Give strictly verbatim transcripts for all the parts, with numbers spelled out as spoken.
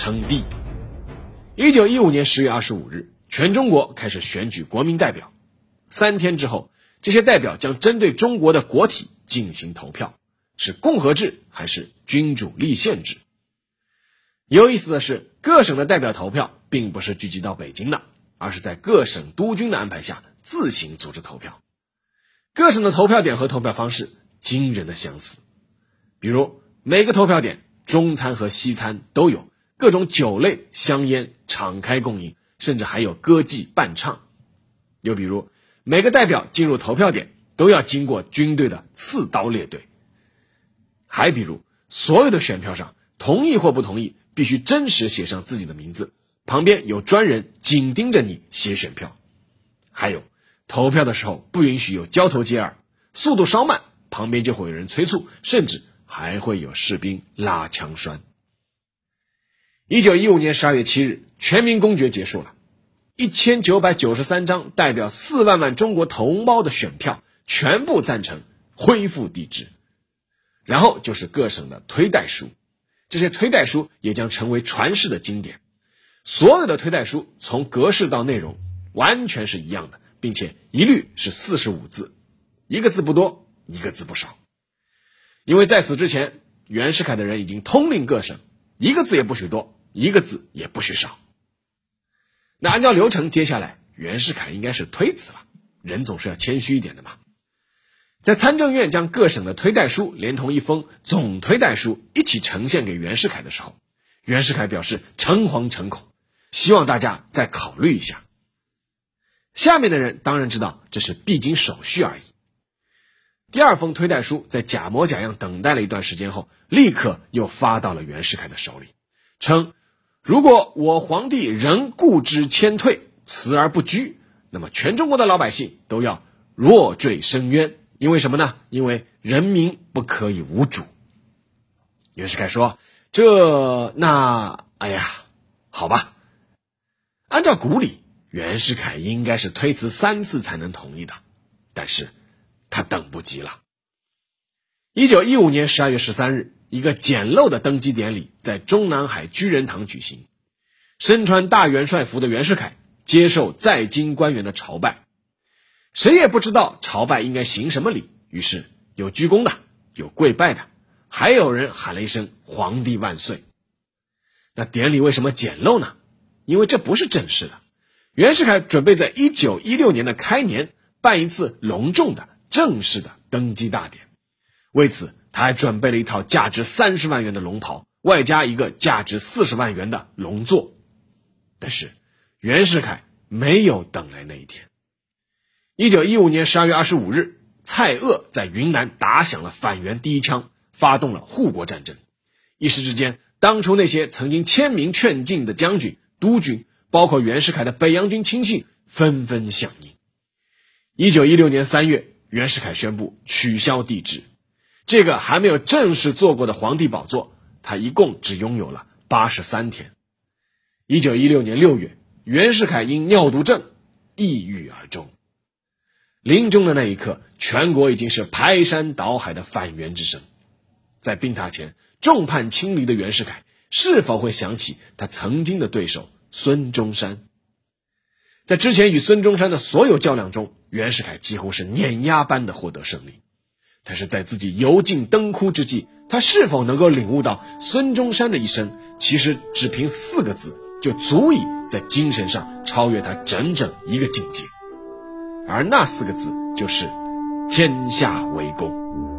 称帝。一九一五年十月二十五日，全中国开始选举国民代表。三天之后，这些代表将针对中国的国体进行投票，是共和制还是君主立宪制。有意思的是，各省的代表投票并不是聚集到北京的，而是在各省督军的安排下自行组织投票。各省的投票点和投票方式惊人的相似，比如每个投票点中餐和西餐都有，各种酒类香烟敞开供应，甚至还有歌妓伴唱。又比如每个代表进入投票点都要经过军队的刺刀列队。还比如所有的选票上同意或不同意必须真实写上自己的名字，旁边有专人紧盯着你写选票。还有投票的时候不允许有交头接耳，速度稍慢旁边就会有人催促，甚至还会有士兵拉枪栓。一九一五年十二月七日，全民公决结束了，一千九百九十三张代表四万万中国同胞的选票全部赞成恢复帝制。然后就是各省的推代书，这些推代书也将成为传世的经典。所有的推代书从格式到内容完全是一样的，并且一律是四十五字，一个字不多，一个字不少。因为在此之前，袁世凯的人已经通令各省，一个字也不许多，一个字也不许少。那按照流程，接下来袁世凯应该是推辞了，人总是要谦虚一点的嘛。在参政院将各省的推代书连同一封总推代书一起呈现给袁世凯的时候，袁世凯表示诚惶诚恐，希望大家再考虑一下。下面的人当然知道这是必经手续而已。第二封推代书在假模假样等待了一段时间后，立刻又发到了袁世凯的手里，称如果我皇帝仍固执谦退，辞而不居，那么全中国的老百姓都要落坠深渊。因为什么呢？因为人民不可以无主。袁世凯说，这那哎呀好吧。按照古礼，袁世凯应该是推辞三次才能同意的，但是他等不及了。一九一五年十二月十三日，一个简陋的登基典礼在中南海居仁堂举行。身穿大元帅服的袁世凯接受在京官员的朝拜，谁也不知道朝拜应该行什么礼，于是有鞠躬的，有跪拜的，还有人喊了一声皇帝万岁。那典礼为什么简陋呢？因为这不是正式的。袁世凯准备在一九一六年的开年办一次隆重的正式的登基大典，为此他还准备了一套价值三十万元的龙袍，外加一个价值四十万元的龙座。但是袁世凯没有等来那一天。一九一五年十二月二十五日，蔡锷在云南打响了反袁第一枪，发动了护国战争。一时之间，当初那些曾经签名劝进的将军、督军，包括袁世凯的北洋军亲信纷纷响应。一九一六年三月，袁世凯宣布取消帝制。这个还没有正式坐过的皇帝宝座，他一共只拥有了八十三天。一九一六年六月，袁世凯因尿毒症抑郁而终。临终的那一刻，全国已经是排山倒海的反袁之声。在病榻前众叛亲离的袁世凯，是否会想起他曾经的对手孙中山？在之前与孙中山的所有较量中，袁世凯几乎是碾压般的获得胜利。但是在自己油尽灯枯之际，他是否能够领悟到孙中山的一生其实只凭四个字就足以在精神上超越他整整一个境界？而那四个字就是天下为公。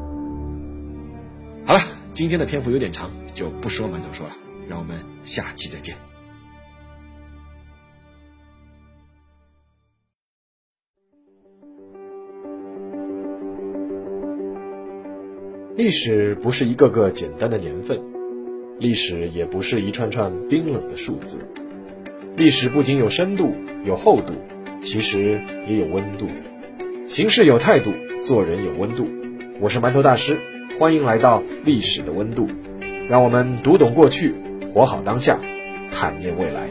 好了，今天的篇幅有点长，就不说馒头说了，让我们下期再见。历史不是一个个简单的年份，历史也不是一串串冰冷的数字。历史不仅有深度有厚度，其实也有温度。行事有态度，做人有温度。我是馒头大师，欢迎来到历史的温度，让我们读懂过去，活好当下，坦面未来。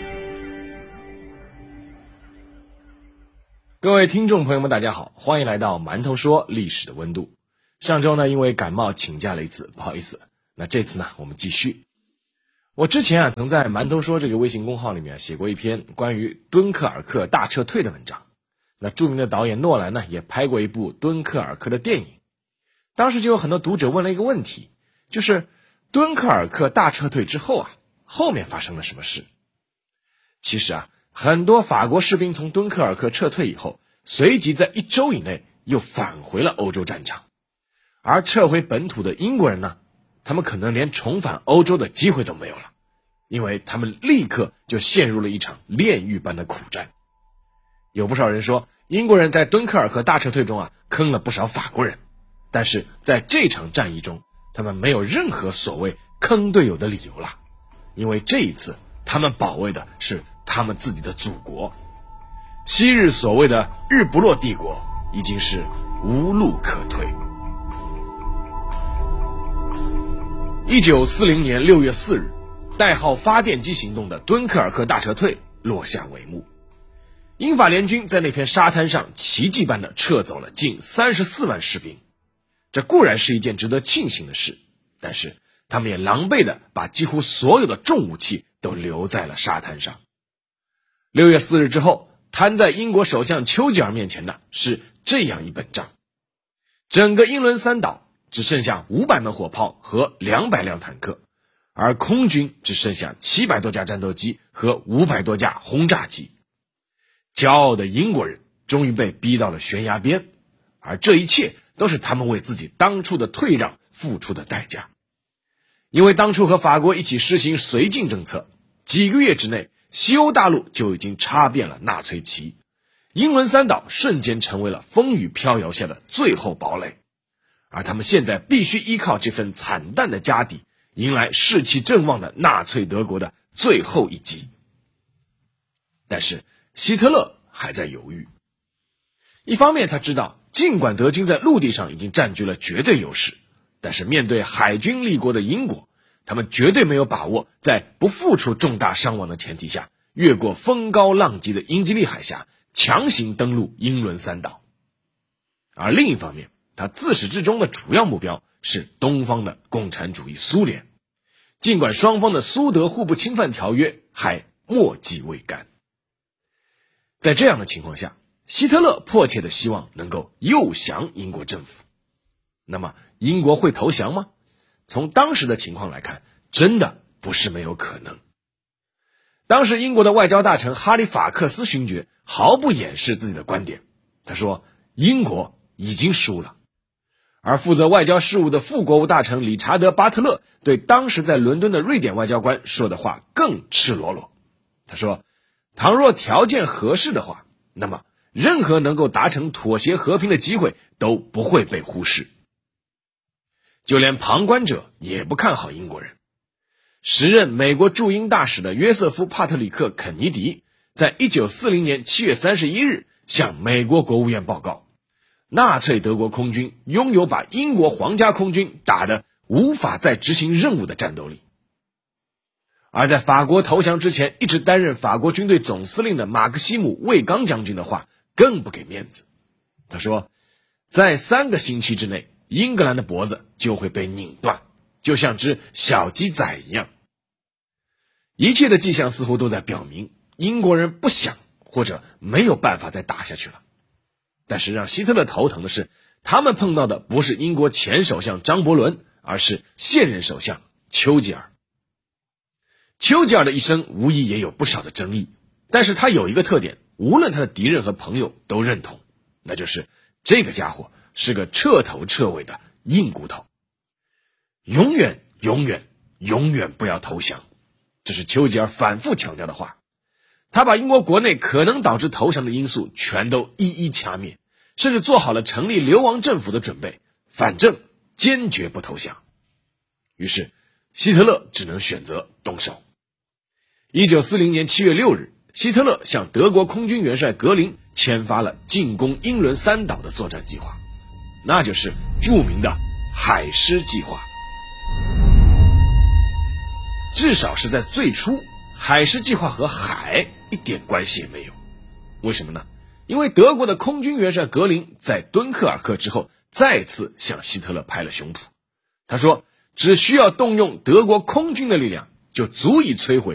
各位听众朋友们大家好，欢迎来到馒头说历史的温度。上周呢，因为感冒请假了一次，不好意思。那这次呢，我们继续。 我之前啊曾在馒头说这个微信公号里面写过一篇关于敦刻尔克大撤退的文章。那著名的导演诺兰呢也拍过一部敦刻尔克的电影。当时就有很多读者问了一个问题，就是敦刻尔克大撤退之后啊，后面发生了什么事？其实啊，很多法国士兵从敦刻尔克撤退以后，随即在一周以内又返回了欧洲战场。而撤回本土的英国人呢，他们可能连重返欧洲的机会都没有了，因为他们立刻就陷入了一场炼狱般的苦战。有不少人说，英国人在敦刻尔克大撤退中啊坑了不少法国人，但是在这场战役中，他们没有任何所谓坑队友的理由了，因为这一次他们保卫的是他们自己的祖国。昔日所谓的日不落帝国已经是无路可退。一九四零年六月四日，代号发电机行动的敦刻尔克大撤退落下帷幕。英法联军在那片沙滩上奇迹般的撤走了近三十四万士兵，这固然是一件值得庆幸的事，但是他们也狼狈的把几乎所有的重武器都留在了沙滩上。六月四日之后，摊在英国首相丘吉尔面前的是这样一本账：整个英伦三岛只剩下五百门火炮和两百辆坦克，而空军只剩下七百多架战斗机和五百多架轰炸机。骄傲的英国人终于被逼到了悬崖边，而这一切都是他们为自己当初的退让付出的代价。因为当初和法国一起实行绥靖政策，几个月之内，西欧大陆就已经插遍了纳粹旗，英伦三岛瞬间成为了风雨飘摇下的最后堡垒。而他们现在必须依靠这份惨淡的家底，迎来士气正旺的纳粹德国的最后一击。但是希特勒还在犹豫。一方面他知道，尽管德军在陆地上已经占据了绝对优势，但是面对海军立国的英国，他们绝对没有把握在不付出重大伤亡的前提下，越过风高浪急的英吉利海峡，强行登陆英伦三岛。而另一方面，他自始至终的主要目标是东方的共产主义苏联，尽管双方的苏德互不侵犯条约还墨迹未干。在这样的情况下，希特勒迫切的希望能够诱降英国政府。那么英国会投降吗？从当时的情况来看，真的不是没有可能。当时英国的外交大臣哈里法克斯勋爵毫不掩饰自己的观点，他说英国已经输了。而负责外交事务的副国务大臣理查德·巴特勒对当时在伦敦的瑞典外交官说的话更赤裸裸。他说，倘若条件合适的话，那么任何能够达成妥协和平的机会都不会被忽视。就连旁观者也不看好英国人。时任美国驻英大使的约瑟夫·帕特里克·肯尼迪在一九四零年七月三十一日向美国国务院报告，纳粹德国空军拥有把英国皇家空军打得无法再执行任务的战斗力。而在法国投降之前一直担任法国军队总司令的马克西姆·卫刚将军的话更不给面子。他说，在三个星期之内，英格兰的脖子就会被拧断，就像只小鸡仔一样。一切的迹象似乎都在表明，英国人不想或者没有办法再打下去了。但是让希特勒头疼的是，他们碰到的不是英国前首相张伯伦，而是现任首相丘吉尔。丘吉尔的一生无疑也有不少的争议，但是他有一个特点，无论他的敌人和朋友都认同，那就是这个家伙是个彻头彻尾的硬骨头。永远永远永远不要投降，这是丘吉尔反复强调的话。他把英国国内可能导致投降的因素全都一一掐灭，甚至做好了成立流亡政府的准备，反正坚决不投降。于是希特勒只能选择动手。一九四零年七月六日，希特勒向德国空军元帅格林签发了进攻英伦三岛的作战计划，那就是著名的海狮计划。至少是在最初，海狮计划和海一点关系也没有。为什么呢？因为德国的空军元帅格林在敦刻尔克之后再次向希特勒拍了胸脯，他说只需要动用德国空军的力量就足以摧毁